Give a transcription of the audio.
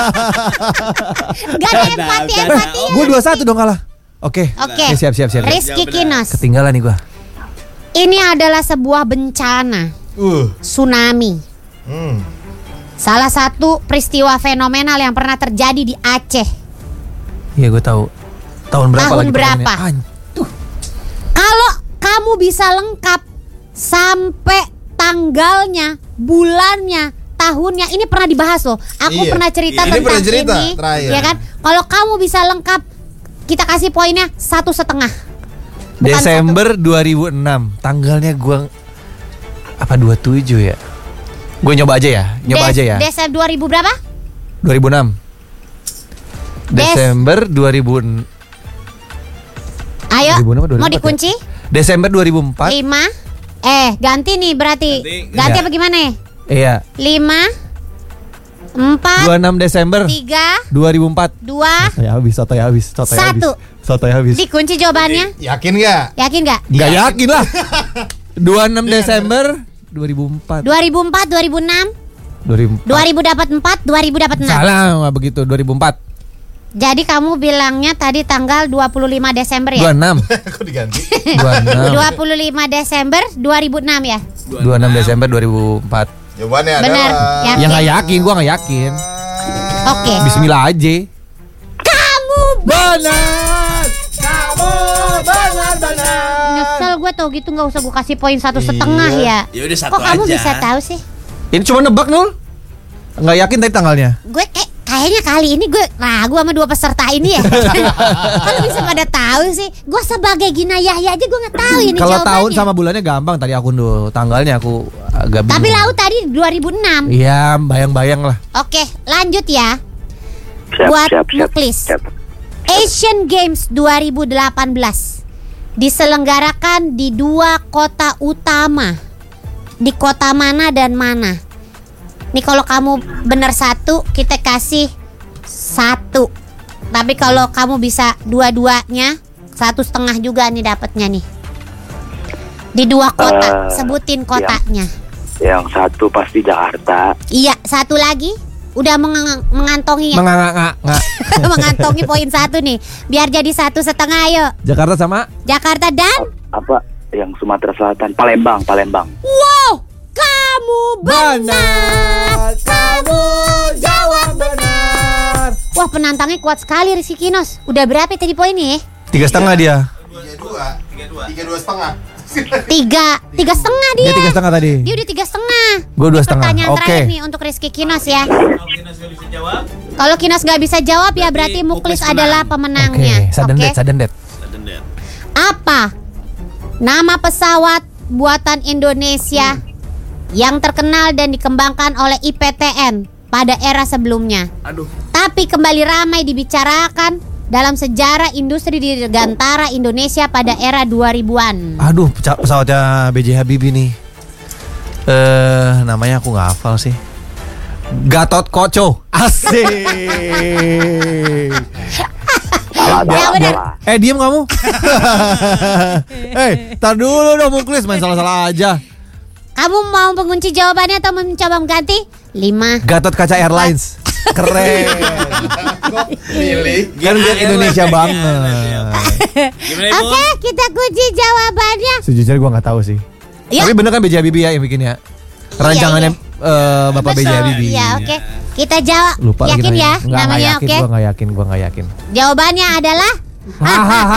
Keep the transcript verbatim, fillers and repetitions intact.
Gak ada empati empati. Gue dua satu dong kalah. Oke. Oke. Siap siap siap. Rizky Kinos. Ketinggalan nih gue. Ini adalah sebuah bencana. Uh. Tsunami. Hmm. Salah satu peristiwa fenomenal yang pernah terjadi di Aceh. Iya gue tahu. Tahun berapa Tahun lagi berapa? Tuh. Kalau kamu bisa lengkap sampai tanggalnya, bulannya, tahunnya, ini pernah dibahas loh. Aku Iya. pernah cerita Ini tentang pernah cerita, ini, terakhir. ya kan? Kalau kamu bisa lengkap, kita kasih poinnya satu setengah. Bukan Desember dua ribu enam. Tanggalnya gue apa dua puluh tujuh ya? Gue nyoba aja ya. Nyoba Des- aja ya. Desember dua ribu berapa? dua ribu enam. Des- Desember dua ribu enam. Ayo, dua ribu enam, dua ribu empat mau dikunci? ya? Desember dua ribu empat. Lima. Eh, ganti nih berarti. Ganti. Ganti Iya. apa gimana? Iya. Lima, empat, dua puluh enam Desember tiga, dua ribu empat. dua, Sotoy habis, sotoy habis, sotoy Satu. habis. Sotoy habis. dikunci jawabannya. Yakin gak? Yakin nggak? Enggak yakin lah. dua puluh enam Desember dua ribu empat. dua ribu empat, dua ribu enam, dua ribu empat. dua ribu dapat empat, dua ribu dapat enam. Salah nggak begitu, dua ribu empat. Jadi kamu bilangnya tadi tanggal dua puluh lima Desember dua puluh ya? enam. Kok diganti? dua puluh enam. dua puluh lima Desember dua ribu enam ya? dua puluh enam Desember dua ribu empat. Jawabannya Benar. adalah Yakin? Ya nggak yakin, gua nggak yakin. Oke. Bismillah aja. Kamu Benar. Kamu benar-benar. nyesel gue tau gitu, nggak usah gue kasih poin satu Iya. setengah ya. Ya udah satu Kok kamu aja. bisa tahu sih? Ini cuma nebak Nul. Nggak yakin tadi tanggalnya. Gue kayak kayaknya kali ini gue ragu sama dua peserta ini ya. Kalau bisa pada tahu sih. Gue sebagai Gina Yahya aja gue nggak tahu ini Kalau jawabannya. tahun sama bulannya gampang tadi aku Nul. Tanggalnya aku agak bingung. Tapi laut tadi dua ribu enam. Iya, bayang-bayang lah. Oke, lanjut ya. Siap, Buat siap, siap, Muklis. siap. Asian Games dua ribu delapan belas diselenggarakan di dua kota utama. Di kota mana dan mana? Nih kalau kamu bener satu, kita kasih satu. Tapi kalau kamu bisa dua-duanya, satu setengah juga nih dapatnya nih. Di dua kota, Eh, sebutin kotanya. Yang satu pasti Jakarta. Iya, satu lagi. Udah mengang- mengantongi Menganga nggak. mengantongi poin satu nih. Biar jadi satu setengah, ayo. Jakarta sama Jakarta dan Apa? Yang Sumatera Selatan, Palembang, Palembang. wow, kamu benar. Kamu jawab benar. Wah, penantangnya kuat sekali Rizky Kinos. Udah berapa tadi poinnya ya? Tiga setengah dia. Tiga dua, tiga dua, tiga dua setengah. Tiga, tiga setengah dia. Dia tiga setengah tadi. Dia udah tiga setengah. Gua dua Ini setengah. Pertanyaan Oke. terakhir nih untuk Rizky Kinos ya. Kalau Kinos nggak bisa jawab, Kalau Kinos nggak bisa jawab ya berarti Berarti Muklis Muklis menang. adalah Oke, pemenangnya. sudden Oke. death, sudden death. sudden death. Apa nama pesawat buatan Indonesia yang terkenal dan dikembangkan oleh I P T N pada era sebelumnya, Aduh. tapi kembali ramai dibicarakan dalam sejarah industri dirgantara Indonesia pada era dua ribuan? Aduh, peca- pesawatnya B J Habibie nih. Eh, namanya aku nggak hafal sih. Gatot Koco. Asik. Salah, Ya, salah, benar. salah. Eh, diem kamu. Eh, tar dulu dong Muklis, main salah-salah aja. Kamu mau pengunci jawabannya atau mencoba mengganti? Lima. Gatot Kaca Airlines. Keren. Pilih. Kan biar Indonesia banget. Gimana Ibu? Oke, kita kunci jawabannya. Sejujurnya gue nggak tahu sih. Ya. Tapi bener kan B J Habibie ya yang bikin ya? Rancangannya eh, Bapak B J Betul. Habibie. Ya, oke. Kita jawab. Lupa lagi Yakin ya namanya. Nggak, nggak namanya, yakin, oke? Gue nggak yakin, gue nggak yakin. Jawabannya adalah Hahaha.